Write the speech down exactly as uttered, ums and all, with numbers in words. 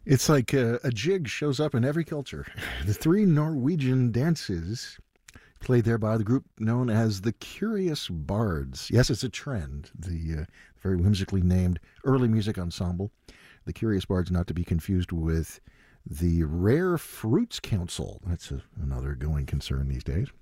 It's like a, a jig shows up in every culture. The three Norwegian dances played there by the group known as the Curious Bards. Yes, it's a trend. The uh, very whimsically named early music ensemble. The Curious Bards, not to be confused with the Rare Fruits Council. That's a, another going concern these days.